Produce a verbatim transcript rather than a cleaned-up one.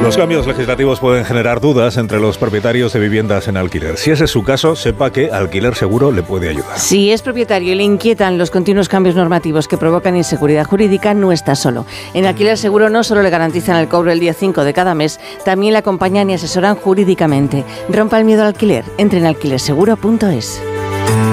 Los cambios legislativos pueden generar dudas entre los propietarios de viviendas en alquiler. Si ese es su caso, sepa que Alquiler Seguro le puede ayudar. Si es propietario y le inquietan los continuos cambios normativos que provocan inseguridad jurídica, no está solo. En Alquiler Seguro no solo le garantizan el cobro el día cinco de cada mes, también le acompañan y asesoran jurídicamente. Rompa el miedo al alquiler. Entre en alquiler seguro punto es.